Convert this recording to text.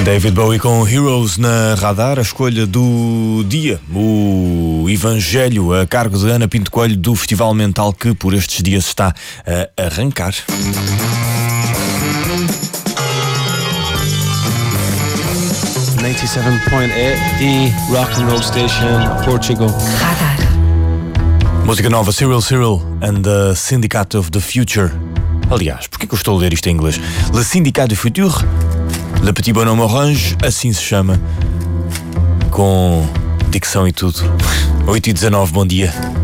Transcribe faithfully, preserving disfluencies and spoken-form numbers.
David Bowie com Heroes na Radar, a escolha do dia, o Evangelho a cargo de Ana Pinto Coelho do Festival Mental que por estes dias está a arrancar. ninety-seven point eight, the rock and roll station, Portugal. Radar. Música nova, Cyril Cyril and the Syndicate of the Future. Aliás, porquê que eu estou a ler isto em inglês? Le Syndicate du Futur, Le Petit Bonhomme Orange, assim se chama, com dicção e tudo. oito e dezanove, bom dia.